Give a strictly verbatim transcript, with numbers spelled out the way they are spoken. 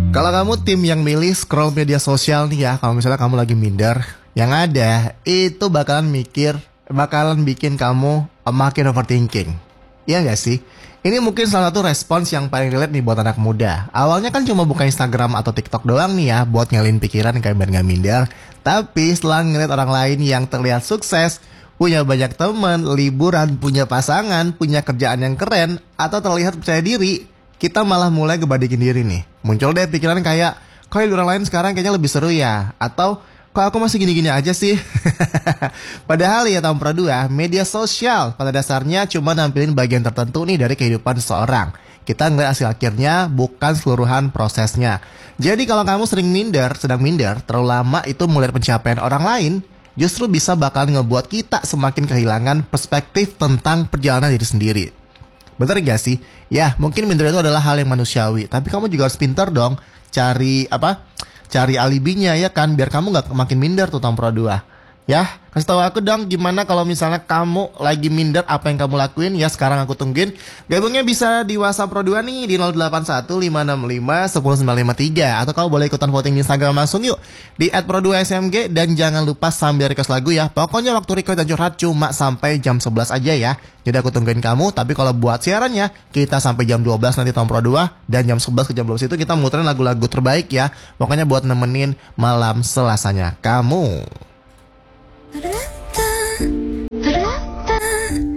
Kalau kamu tim yang milih scroll media sosial nih ya, kalau misalnya kamu lagi minder, yang ada itu bakalan mikir, bakalan bikin kamu eh, makin overthinking. Iya gak sih? Ini mungkin salah satu respons yang paling relate nih buat anak muda. Awalnya kan cuma buka Instagram atau TikTok doang nih ya, buat ngalihin pikiran kayak biar gak minder. Tapi setelah ngeliat orang lain yang terlihat sukses, punya banyak teman, liburan, punya pasangan, punya kerjaan yang keren, atau terlihat percaya diri, kita malah mulai ngebandingin diri nih. Muncul deh pikiran kayak, kok orang lain sekarang kayaknya lebih seru ya? Atau, kok aku masih gini-gini aja sih? Padahal ya tahun dua, media sosial pada dasarnya cuma nampilin bagian tertentu nih dari kehidupan seseorang. Kita ngeliat hasil akhirnya, bukan seluruhan prosesnya. Jadi kalau kamu sering minder, sedang minder, terlalu lama itu melihat pencapaian orang lain, justru bisa bakal ngebuat kita semakin kehilangan perspektif tentang perjalanan diri sendiri. Bener gak sih? Ya, mungkin minder itu adalah hal yang manusiawi, tapi kamu juga harus pintar dong cari apa? Cari alibinya ya kan, biar kamu gak makin minder tuh tahun Pro dua. Ya, kasih tahu aku dong gimana kalau misalnya kamu lagi minder, apa yang kamu lakuin ya, sekarang aku tungguin. Gabungnya bisa di WhatsApp Pro dua nih di nol delapan satu lima enam lima satu nol sembilan lima tiga, atau kamu boleh ikutan voting di Instagram langsung yuk di et pro dua s m g, dan jangan lupa sambil request lagu ya. Pokoknya waktu request dan curhat cuma sampai jam sebelas aja ya. Jadi aku tungguin kamu, tapi kalau buat siarannya kita sampai jam dua belas nanti tahun Pro dua, dan jam sebelas ke jam dua belas itu kita muterin lagu-lagu terbaik ya. Pokoknya buat nemenin malam Selasanya kamu.